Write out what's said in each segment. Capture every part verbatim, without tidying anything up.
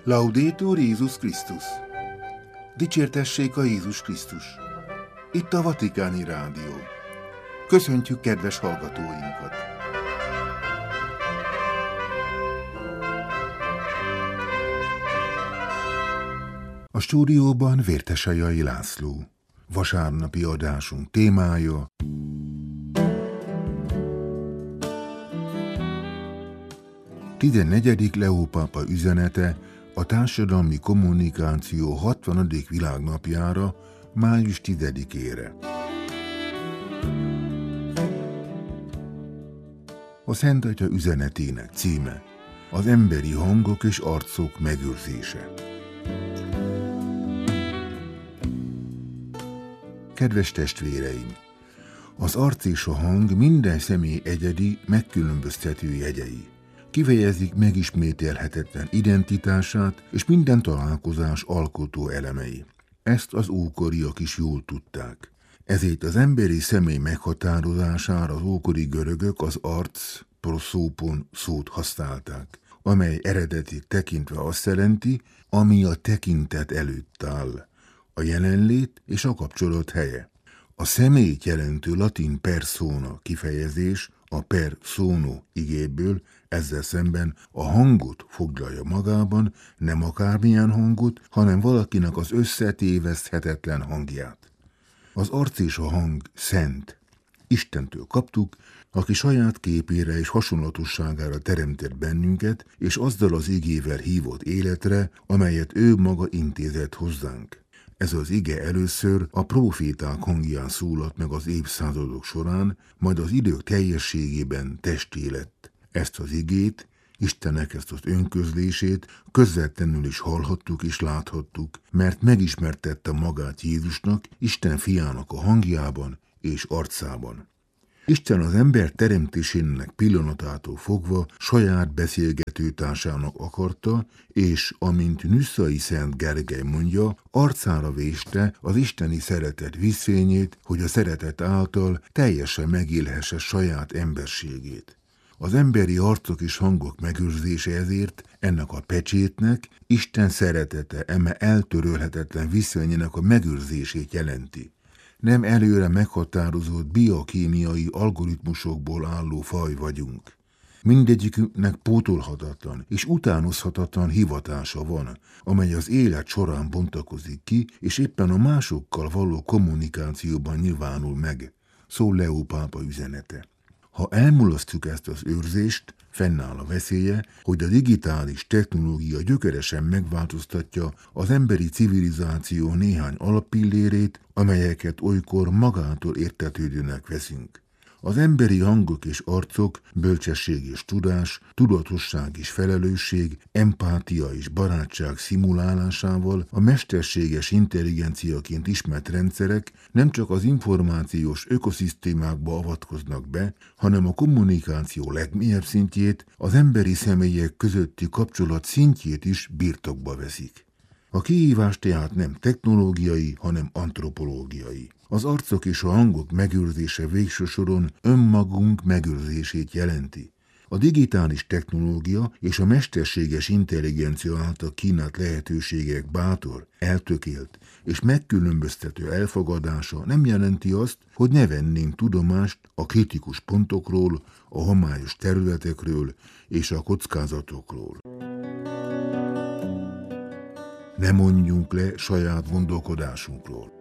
Laudetur Jézus Krisztus! Dicsértessék a Jézus Krisztus! Itt a Vatikáni Rádió. Köszöntjük kedves hallgatóinkat! A stúdióban Vértesejai László. Vasárnapi adásunk témája: tizennegyedik Leó pápa üzenete a társadalmi kommunikáció hatvanadik világnapjára, május tizedikére. A Szent Atya üzenetének címe: az emberi hangok és arcok megőrzése. Kedves testvéreim! Az arc és a hang minden személy egyedi, megkülönböztető jegyei. Kifejezik megismételhetetlen identitását és minden találkozás alkotó elemei. Ezt az ókoriak is jól tudták. Ezért az emberi személy meghatározására az ókori görögök az arc, proszópon szót használták, amely eredetét tekintve azt jelenti, ami a tekintet előtt áll, a jelenlét és a kapcsolat helye. A személyt jelentő latin persona kifejezés a per sono igéből ezzel szemben a hangot foglalja magában, nem akármilyen hangot, hanem valakinek az összetéveszthetetlen hangját. Az arc és a hang szent. Istentől kaptuk, aki saját képére és hasonlatosságára teremtett bennünket, és azzal az igével hívott életre, amelyet ő maga intézett hozzánk. Ez az ige először a próféták hangján szólalt meg az évszázadok során, majd az idők teljességében testé lett. Ezt az igét, Istennek ezt az önközlését közvetlenül is hallhattuk és láthattuk, mert megismertette magát Jézusnak, Isten fiának a hangjában és arcában. Isten az ember teremtésének pillanatától fogva saját beszélgetőtársának akarta, és amint Nyuszai Szent Gergely mondja, arcára véste az isteni szeretet vízfényét, hogy a szeretet által teljesen megélhesse saját emberségét. Az emberi arcok és hangok megőrzése ezért ennek a pecsétnek, Isten szeretete eme eltörölhetetlen viszonyának a megőrzését jelenti. Nem előre meghatározott biokémiai algoritmusokból álló faj vagyunk. Mindegyikünknek pótolhatatlan és utánozhatatlan hivatása van, amely az élet során bontakozik ki, és éppen a másokkal való kommunikációban nyilvánul meg. Szól Leó pápa üzenete. Ha elmulasztjuk ezt az őrzést, fennáll a veszélye, hogy a digitális technológia gyökeresen megváltoztatja az emberi civilizáció néhány alappillérét, amelyeket olykor magától értetődőnek veszünk. Az emberi hangok és arcok, bölcsesség és tudás, tudatosság és felelősség, empátia és barátság szimulálásával a mesterséges intelligenciaként ismert rendszerek nem csak az információs ökoszisztémákba avatkoznak be, hanem a kommunikáció legmélyebb szintjét, az emberi személyek közötti kapcsolat szintjét is birtokba veszik. A kihívás tehát nem technológiai, hanem antropológiai. Az arcok és a hangok megőrzése végső soron önmagunk megőrzését jelenti. A digitális technológia és a mesterséges intelligencia által kínált lehetőségek bátor, eltökélt és megkülönböztető elfogadása nem jelenti azt, hogy ne vennénk tudomást a kritikus pontokról, a homályos területekről és a kockázatokról. Ne mondjunk le saját gondolkodásunkról.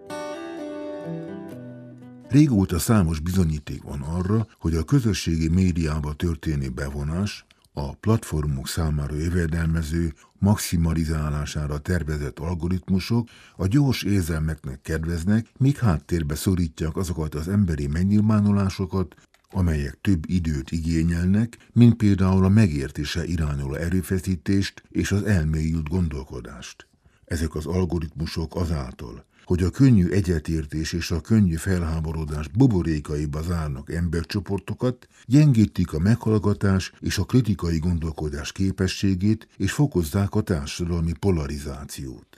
Régóta számos bizonyíték van arra, hogy a közösségi médiába történő bevonás, a platformok számára jövedelmező, maximalizálására tervezett algoritmusok a gyors érzelmeknek kedveznek, míg háttérbe szorítják azokat az emberi megnyilvánulásokat, amelyek több időt igényelnek, mint például a megértése irányuló erőfeszítést és az elmélyült gondolkodást. Ezek az algoritmusok azáltal, hogy a könnyű egyetértés és a könnyű felháborodás buborékaiba zárnak embercsoportokat, gyengítik a meghallgatás és a kritikai gondolkodás képességét, és fokozzák a társadalmi polarizációt.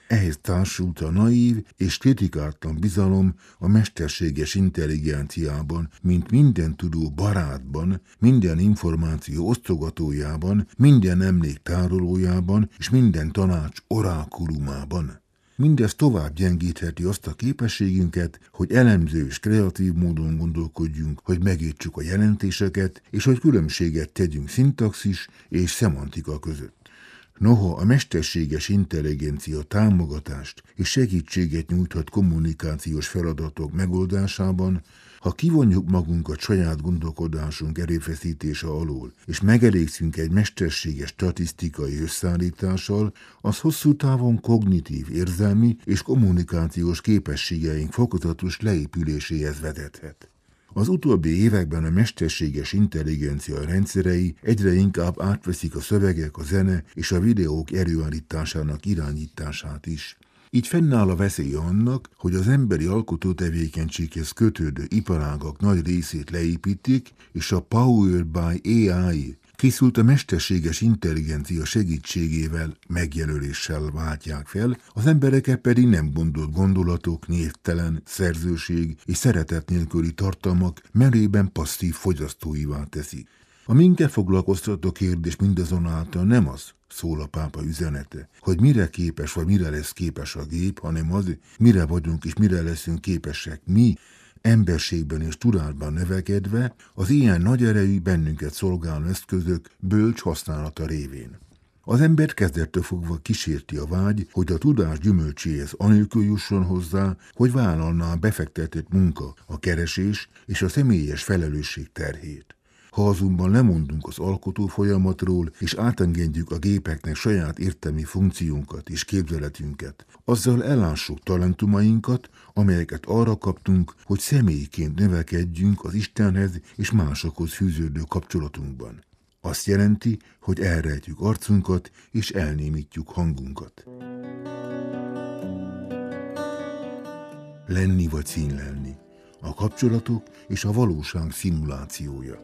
Ehhez társult a naív és kritikátlan bizalom a mesterséges intelligenciában, mint minden tudó barátban, minden információ osztogatójában, minden emlék tárolójában és minden tanács orákulumában. Mindez tovább gyengítheti azt a képességünket, hogy elemző és kreatív módon gondolkodjunk, hogy megértsük a jelentéseket, és hogy különbséget tegyünk szintaxis és szemantika között. Noha a mesterséges intelligencia támogatást és segítséget nyújthat kommunikációs feladatok megoldásában, ha kivonjuk magunkat saját gondolkodásunk erőfeszítése alól, és megelégszünk egy mesterséges statisztikai összeállítással, az hosszú távon kognitív, érzelmi és kommunikációs képességeink fokozatos leépüléséhez vezethet. Az utóbbi években a mesterséges intelligencia rendszerei egyre inkább átveszik a szövegek, a zene és a videók előállításának irányítását is. Így fennáll a veszély annak, hogy az emberi alkotó tevékenységhez kötődő iparágak nagy részét leépítik, és a Powered by á i készült a mesterséges intelligencia segítségével, megjelöléssel váltják fel, az embereket pedig nem gondolt gondolatok, névtelen, szerzőség és szeretet nélküli tartalmak merében passzív fogyasztóivá teszik. A minket foglalkoztató kérdés mindazonáltal nem az, szól a pápa üzenete, hogy mire képes vagy mire lesz képes a gép, hanem az, mire vagyunk és mire leszünk képesek mi, emberségben és tudásban növekedve, az ilyen nagy erejű bennünket szolgáló eszközök bölcs használata révén. Az embert kezdettől fogva kísérti a vágy, hogy a tudás gyümölcséhez anélkül jusson hozzá, hogy vállalná a befektetett munka, a keresés és a személyes felelősség terhét. Ha azonban lemondunk az alkotó folyamatról, és átengedjük a gépeknek saját értelmi funkciónkat és képzeletünket, azzal elássuk talentumainkat, amelyeket arra kaptunk, hogy személyként növekedjünk az Istenhez és másokhoz fűződő kapcsolatunkban. Azt jelenti, hogy elrejtjük arcunkat és elnémítjuk hangunkat. Lenni vagy színlelni. A kapcsolatok és a valóság szimulációja.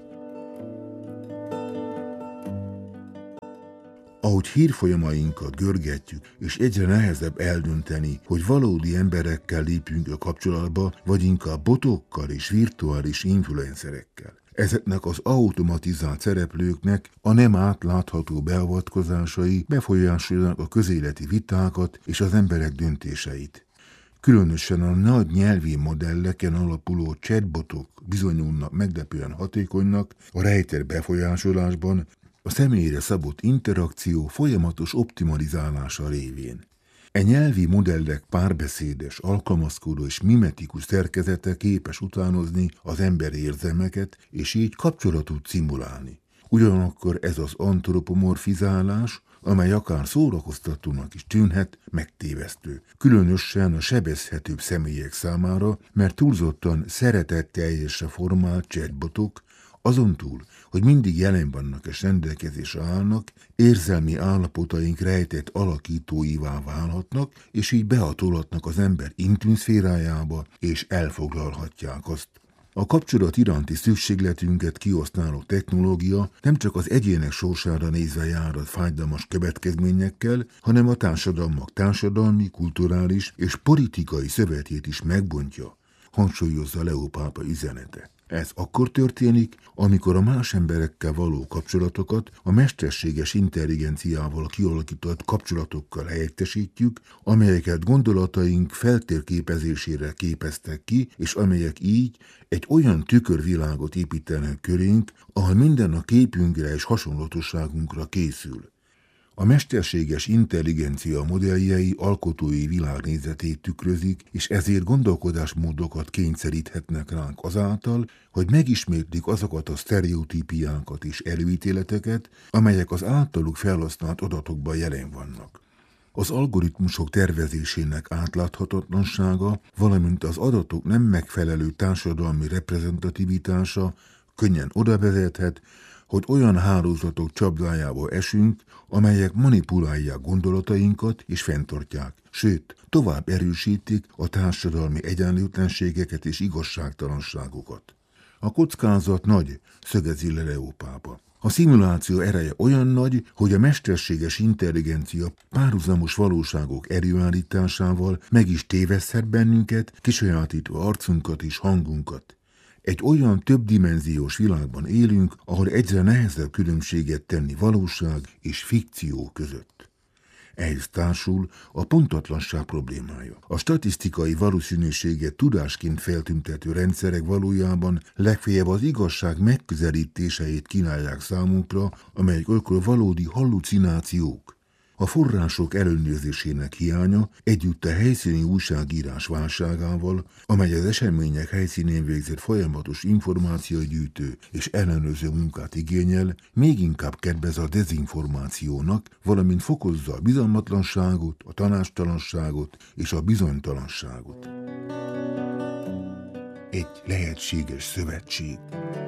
Ahogy hírfolyamainkat görgetjük, és egyre nehezebb eldönteni, hogy valódi emberekkel lépjünk a kapcsolatba, vagy inkább botokkal és virtuális influencerekkel. Ezeknek az automatizált szereplőknek a nem átlátható beavatkozásai befolyásolják a közéleti vitákat és az emberek döntéseit. Különösen a nagy nyelvi modelleken alapuló chatbotok bizonyulnak meglepően hatékonynak a rejtett befolyásolásban, a személyre szabott interakció folyamatos optimalizálása révén. E nyelvi modellek párbeszédes, alkalmazkodó és mimetikus szerkezete képes utánozni az emberi érzelmeket, és így kapcsolatot szimulálni. Ugyanakkor ez az antropomorfizálás, amely akár szórakoztatónak is tűnhet, megtévesztő. Különösen a sebezhetőbb személyek számára, mert túlzottan szeretetteljesre formált chatbotok, azon túl, hogy mindig jelen vannak és rendelkezésre állnak, érzelmi állapotaink rejtett alakítóivá válhatnak, és így behatolhatnak az ember intim szférájába, és elfoglalhatják azt. A kapcsolat iránti szükségletünket kihasználó technológia nem csak az egyének sorsára nézve járhat fájdalmas következményekkel, hanem a társadalmak társadalmi, kulturális és politikai szövetét is megbontja, hangsúlyozza Leó pápa üzenete. Ez akkor történik, amikor a más emberekkel való kapcsolatokat a mesterséges intelligenciával kialakított kapcsolatokkal helyettesítjük, amelyeket gondolataink feltérképezésére képeztek ki, és amelyek így egy olyan tükörvilágot építenek körénk, ahol minden a képünkre és hasonlatosságunkra készül. A mesterséges intelligencia modelljei alkotói világnézetét tükrözik, és ezért gondolkodásmódokat kényszeríthetnek ránk azáltal, hogy megismétlik azokat a sztereotípiákat és előítéleteket, amelyek az általuk felhasznált adatokban jelen vannak. Az algoritmusok tervezésének átláthatatlansága, valamint az adatok nem megfelelő társadalmi reprezentativitása könnyen oda vezethet, hogy olyan hálózatok csapdájába esünk, amelyek manipulálják gondolatainkat és fenntartják, sőt, tovább erősítik a társadalmi egyenlőtlenségeket és igazságtalanságokat. A kockázat nagy, szögezi le Leó pápa. A szimuláció ereje olyan nagy, hogy a mesterséges intelligencia párhuzamos valóságok előállításával meg is téveszthet bennünket, kisajátítva arcunkat és hangunkat. Egy olyan többdimenziós világban élünk, ahol egyre nehezebb különbséget tenni valóság és fikció között. Ehhez társul a pontatlanság problémája. A statisztikai valószínűséget tudásként feltüntető rendszerek valójában legfeljebb az igazság megközelítéseit kínálják számunkra, amelyek olykor valódi hallucinációk. A források ellenőrzésének hiánya együtt a helyszíni újságírás válságával, amely az események helyszínén végzett folyamatos információgyűjtő és ellenőrző munkát igényel, még inkább kedvez a dezinformációnak, valamint fokozza a bizalmatlanságot, a tanácstalanságot és a bizonytalanságot. Egy lehetséges szövetség.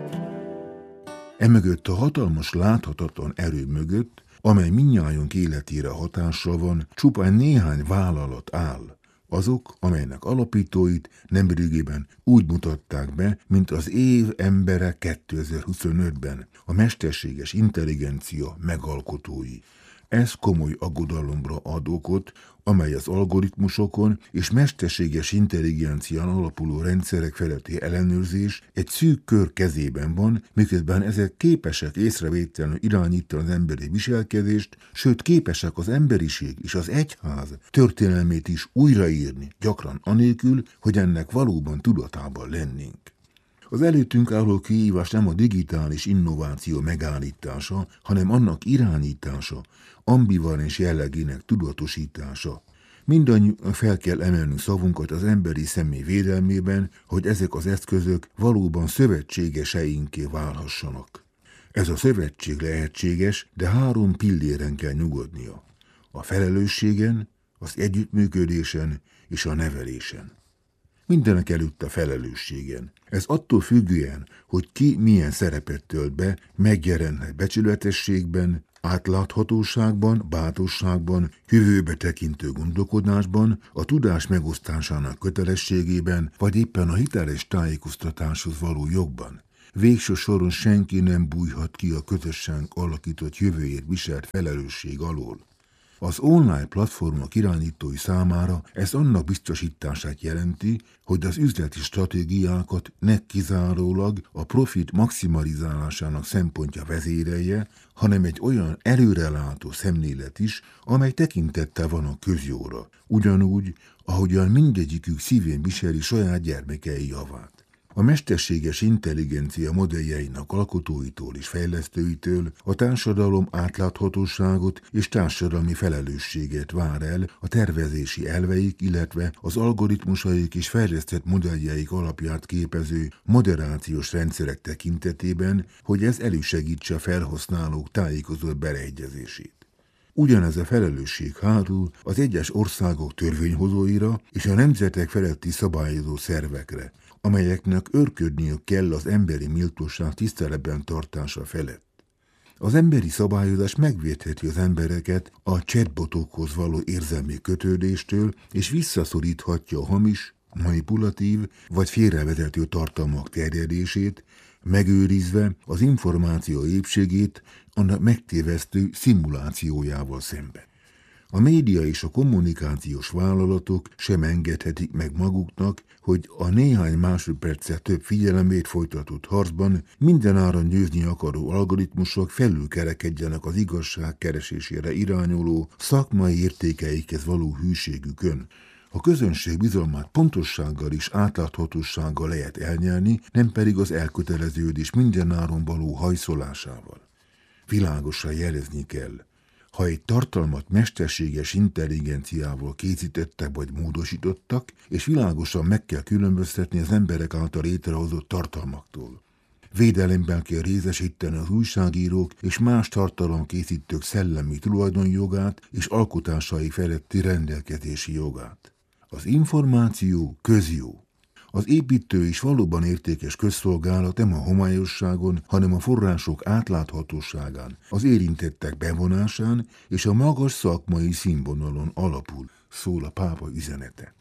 Emögött a hatalmas láthatatlan erő mögött, amely mindnyájunk életére hatással van, csupán néhány vállalat áll. Azok, amelynek alapítóit nemrégiben úgy mutatták be, mint az év embere kétezer-huszonötben, a mesterséges intelligencia megalkotói. Ez komoly aggodalomra ad okot, amely az algoritmusokon és mesterséges intelligencián alapuló rendszerek feletti ellenőrzés egy szűk kör kezében van, miközben ezek képesek észrevétlenül irányítani az emberi viselkedést, sőt képesek az emberiség és az egyház történelmét is újraírni, gyakran anélkül, hogy ennek valóban tudatában lennénk. Az előttünk álló kihívás nem a digitális innováció megállítása, hanem annak irányítása, ambivalens jellegének tudatosítása. Mindannyian fel kell emelnünk szavunkat az emberi személy védelmében, hogy ezek az eszközök valóban szövetségeseinké válhassanak. Ez a szövetség lehetséges, de három pilléren kell nyugodnia. A felelősségen, az együttműködésen és a nevelésen. Mindenek előtt a felelősségen. Ez attól függően, hogy ki milyen szerepet tölt be, megjelenhet becsületességben, átláthatóságban, bátorságban, jövőbe tekintő gondolkodásban, a tudás megosztásának kötelességében, vagy éppen a hiteles tájékoztatáshoz való jogban. Végső soron senki nem bújhat ki a közösen alakított jövőért viselt felelősség alól. Az online platformok irányítói számára ez annak biztosítását jelenti, hogy az üzleti stratégiákat ne kizárólag a profit maximalizálásának szempontja vezérelje, hanem egy olyan előrelátó szemlélet is, amely tekintettel van a közjóra, ugyanúgy, ahogyan mindegyikük szívén viseli saját gyermekei javát. A mesterséges intelligencia modelljeinek alkotóitól és fejlesztőitől a társadalom átláthatóságot és társadalmi felelősséget vár el a tervezési elveik, illetve az algoritmusaik és fejlesztett modelljeik alapját képező moderációs rendszerek tekintetében, hogy ez elősegítse a felhasználók tájékozott beleegyezését. Ugyanez a felelősség hárul az egyes országok törvényhozóira és a nemzetek feletti szabályozó szervekre, amelyeknek őrködniük kell az emberi méltóság tiszteletben tartása felett. Az emberi szabályozás megvédheti az embereket a chatbotokhoz való érzelmi kötődéstől, és visszaszoríthatja a hamis, manipulatív vagy félrevezető tartalmak terjedését, megőrizve az információ épségét annak megtévesztő szimulációjával szemben. A média és a kommunikációs vállalatok sem engedhetik meg maguknak, hogy a néhány másodperccel több figyelemért folytatott harcban mindenáron győzni akaró algoritmusok felülkerekedjenek az igazság keresésére irányuló szakmai értékeikhez való hűségükön. A közönség bizalmát pontossággal és átláthatósággal lehet elnyerni, nem pedig az elköteleződés mindenáron való hajszolásával. Világosan jelezni kell, ha egy tartalmat mesterséges intelligenciával készítettek vagy módosítottak, és világosan meg kell különböztetni az emberek által létrehozott tartalmaktól. Védelemben kell részesíteni az újságírók és más tartalomkészítők szellemi tulajdonjogát és alkotásai feletti rendelkezési jogát. Az információ közjó. Az építő is valóban értékes közszolgálat nem a homályosságon, hanem a források átláthatóságán, az érintettek bevonásán és a magas szakmai színvonalon alapul, szól a pápa üzenete.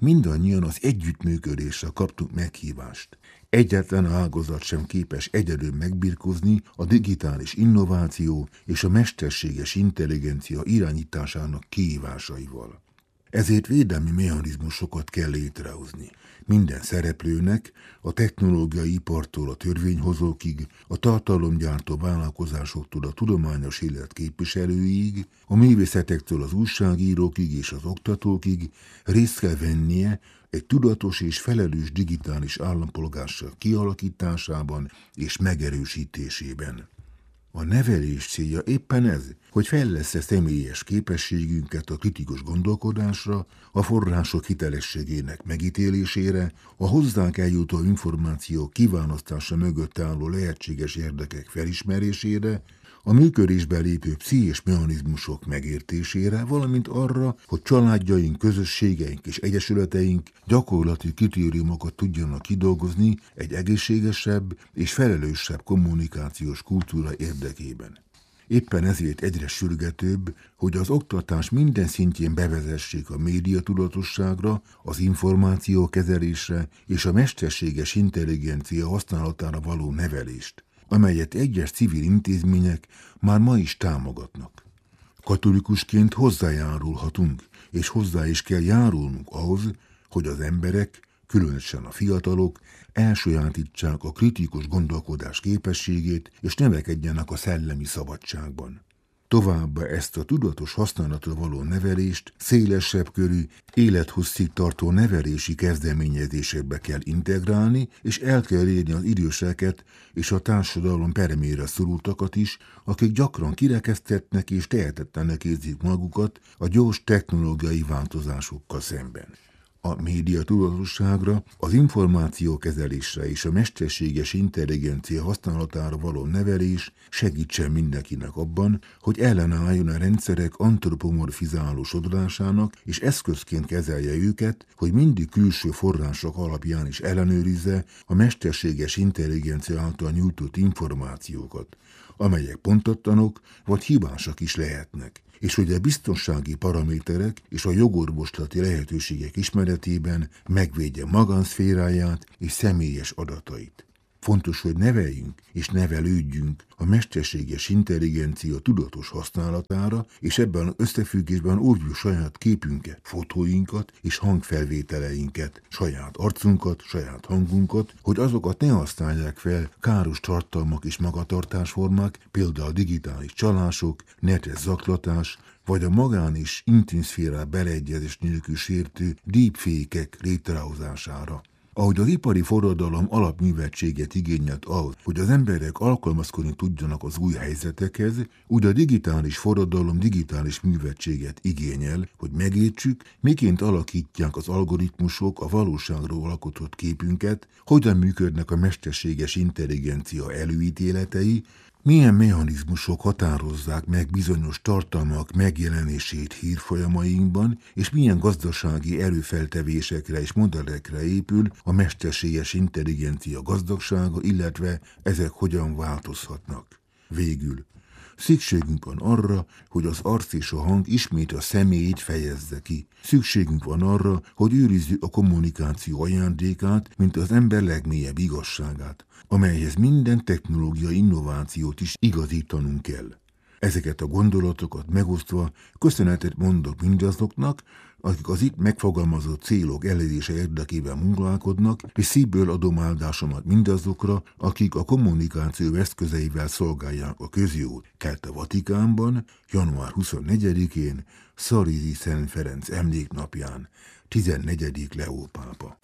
mindannyian az együttműködésre kaptunk meghívást. Egyetlen ágazat sem képes egyedül megbirkózni a digitális innováció és a mesterséges intelligencia irányításának kihívásaival. Ezért védelmi mechanizmusokat kell létrehozni. Minden szereplőnek, a technológiai ipartól a törvényhozókig, a tartalomgyártó vállalkozásoktól a tudományos élet képviselőig, a művészetektől az újságírókig és az oktatókig részt kell vennie egy tudatos és felelős digitális állampolgárság kialakításában és megerősítésében. A nevelés célja éppen ez, hogy fejlessze személyes képességünket a kritikus gondolkodásra, a források hitelességének megítélésére, a hozzánk eljutó információ kiválasztása mögött álló lehetséges érdekek felismerésére, a működésbe lépő pszichés mechanizmusok megértésére, valamint arra, hogy családjaink, közösségeink és egyesületeink gyakorlati kritériumokat tudjanak kidolgozni egy egészségesebb és felelősebb kommunikációs kultúra érdekében. Éppen ezért egyre sürgetőbb, hogy az oktatás minden szintjén bevezessék a médiatudatosságra, az információkezelésre és a mesterséges intelligencia használatára való nevelést, amelyet egyes civil intézmények már ma is támogatnak. Katolikusként hozzájárulhatunk, és hozzá is kell járulnunk ahhoz, hogy az emberek, különösen a fiatalok, elsajátítsák a kritikus gondolkodás képességét, és növekedjenek a szellemi szabadságban. Továbbá ezt a tudatos használatra való nevelést szélesebb körű, élethosszig tartó nevelési kezdeményezésekbe kell integrálni, és el kell érni az időseket és a társadalom peremére szorultakat is, akik gyakran kirekesztettnek és tehetetlenek érzik magukat a gyors technológiai változásokkal szemben. A média tudatosságra, az információkezelésre és a mesterséges intelligencia használatára való nevelés segítsen mindenkinek abban, hogy ellenálljon a rendszerek antropomorfizáló sodrásának, és eszközként kezelje őket, hogy mindig külső források alapján is ellenőrizze a mesterséges intelligencia által nyújtott információkat, amelyek pontatlanok vagy hibásak is lehetnek, és hogy a biztonsági paraméterek és a jogorvoslati lehetőségek ismeretében megvédje magánszféráját és személyes adatait. Fontos, hogy neveljünk és nevelődjünk a mesterséges intelligencia tudatos használatára, és ebben az összefüggésben óvjuk saját képünket, fotóinkat és hangfelvételeinket, saját arcunkat, saját hangunkat, hogy azokat ne használják fel káros tartalmak és magatartásformák, például digitális csalások, netes zaklatás, vagy a magán és intim szférá beleegyezés nélkül sértő deepfake-ek létrehozására. Ahogy az ipari forradalom alapműveltséget igényelt ahhoz, hogy az emberek alkalmazkodni tudjanak az új helyzetekhez, úgy a digitális forradalom digitális műveltséget igényel, hogy megértsük, miként alakítják az algoritmusok a valóságról alkotott képünket, hogyan működnek a mesterséges intelligencia előítéletei, milyen mechanizmusok határozzák meg bizonyos tartalmak megjelenését hírfolyamainkban, és milyen gazdasági erőfeltevésekre és modellekre épül a mesterséges intelligencia gazdagsága, illetve ezek hogyan változhatnak. Végül, szükségünk van arra, hogy az arc és a hang ismét a személyét fejezze ki. Szükségünk van arra, hogy őrizzük a kommunikáció ajándékát, mint az ember legmélyebb igazságát, amelyhez minden technológiai innovációt is igazítanunk kell. Ezeket a gondolatokat megosztva köszönetet mondok mindazoknak, akik az itt megfogalmazott célok elérése érdekében munkálkodnak, és szívből adom áldásomat mindazokra, akik a kommunikáció eszközeivel szolgálják a közjót. Kelt a Vatikánban, január huszonnegyedikén, Szarizi Szent Ferenc emléknapján, tizennegyedik Leó pápa.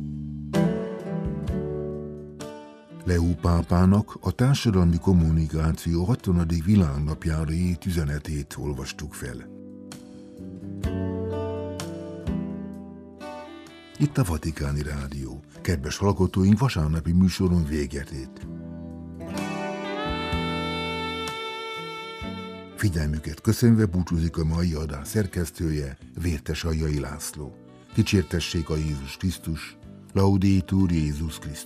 Leó pápának a társadalmi kommunikáció hatvanadik világnapjára írt üzenetét olvastuk fel. Itt a Vatikáni Rádió. Kedves hallgatóink, vasárnapi műsoron véget ért. Figyelmüket köszönve búcsúzik a mai adás szerkesztője, Vértes Aljai László. Dicsértessék a Jézus Krisztus, Laudetur Jézus Krisztus.